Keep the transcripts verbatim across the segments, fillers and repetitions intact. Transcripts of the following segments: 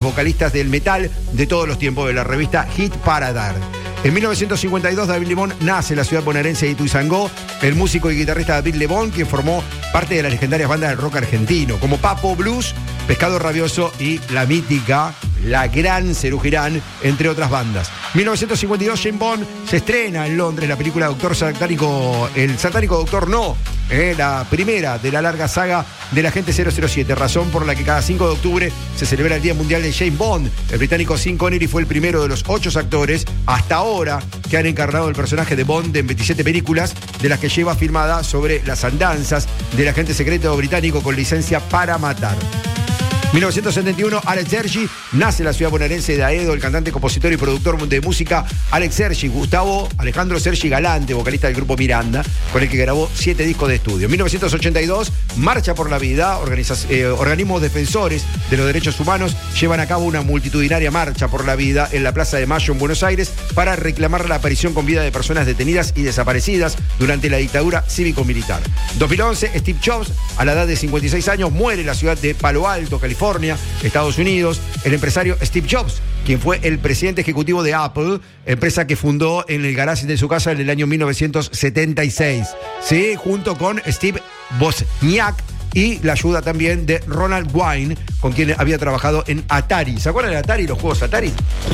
vocalistas del metal de todos los tiempos de la revista Hit Paradar. En mil novecientos cincuenta y dos, David Lebón nace en la ciudad bonaerense de Ituzaingó, el músico y guitarrista David Lebón, quien formó parte de las legendarias bandas del rock argentino, como Papo Blues, Pescado Rabioso y la mítica, la gran Serú Girán, entre otras bandas. mil novecientos cincuenta y dos, James Bond se estrena en Londres la película Doctor Satánico, el satánico Doctor No, eh, la primera de la larga saga del Agente cero cero siete, razón por la que cada cinco de octubre se celebra el Día Mundial de James Bond. El británico Sean Connery fue el primero de los ocho actores hasta ahora que han encarnado el personaje de Bond en veintisiete películas, de las que lleva filmada sobre las andanzas del agente secreto británico con licencia para matar. mil novecientos setenta y uno, Alex Sergi nace en la ciudad bonaerense de Aedo, el cantante, compositor y productor de música Alex Sergi, Gustavo Alejandro Sergi Galante, vocalista del grupo Miranda, con el que grabó siete discos de estudio. mil novecientos ochenta y dos, Marcha por la Vida, eh, organismos defensores de los derechos humanos llevan a cabo una multitudinaria marcha por la vida en la Plaza de Mayo en Buenos Aires para reclamar la aparición con vida de personas detenidas y desaparecidas durante la dictadura cívico-militar. dos mil once, Steve Jobs, a la edad de cincuenta y seis años, muere en la ciudad de Palo Alto, California, California, Estados Unidos, el empresario Steve Jobs, quien fue el presidente ejecutivo de Apple, empresa que fundó en el garage de su casa en el año mil novecientos setenta y seis, ¿sí? Junto con Steve Wozniak y la ayuda también de Ronald Wayne, con quien había trabajado en Atari. ¿Se acuerdan de Atari, los juegos Atari?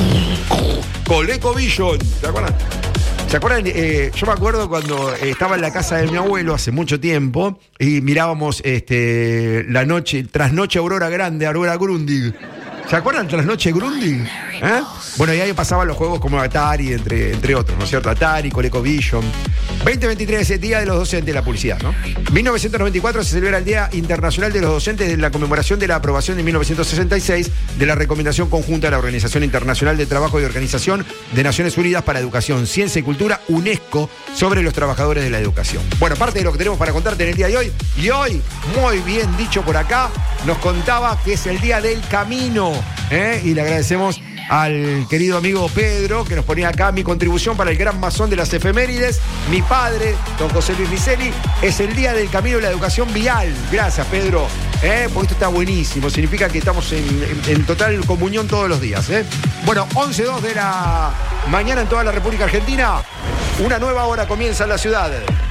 ColecoVision, ¿se acuerdan? ¿Se acuerdan? Eh, yo me acuerdo cuando estaba en la casa de mi abuelo hace mucho tiempo y mirábamos este, la noche, Trasnoche Aurora Grande, Aurora Grundig. ¿Se acuerdan? Trasnoche Grundig. ¿Eh? Bueno, y ahí pasaban los juegos como Atari, entre, entre otros, ¿no es cierto? Atari, ColecoVision. veinte veintitrés, el Día de los Docentes de la Publicidad, ¿no? mil novecientos noventa y cuatro se celebra el Día Internacional de los Docentes de la conmemoración de la aprobación de mil novecientos sesenta y seis de la Recomendación Conjunta de la Organización Internacional de Trabajo y Organización de Naciones Unidas para Educación, Ciencia y Cultura, UNESCO, sobre los trabajadores de la educación. Bueno, parte de lo que tenemos para contarte en el día de hoy. Y hoy, muy bien dicho por acá, nos contaba que es el Día del Camino, ¿eh? Y le agradecemos al querido amigo Pedro, que nos ponía acá: mi contribución para el gran masón de las efemérides, mi padre, don José Luis Miceli, es el Día del Camino de la Educación Vial. Gracias, Pedro, ¿eh? Porque esto está buenísimo, significa que estamos en, en, en total comunión todos los días, ¿eh? Bueno, once dos de la mañana en toda la República Argentina, una nueva hora comienza en la ciudad.